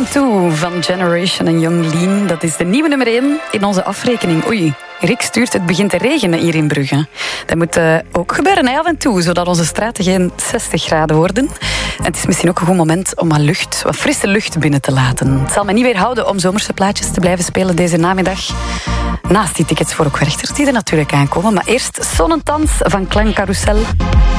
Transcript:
and Two van Generation en Young Lean. Dat is de nieuwe nummer 1 in onze afrekening. Oei, Rick stuurt, het begint te regenen hier in Brugge. Dat moet ook gebeuren, af en toe, zodat onze straten geen 60 graden worden. En het is misschien ook een goed moment om wat frisse lucht binnen te laten. Het zal me niet weerhouden om zomerse plaatjes te blijven spelen deze namiddag. Naast die tickets voor ook Werchter die er natuurlijk aankomen. Maar eerst Sonnentans van Klankcarousel.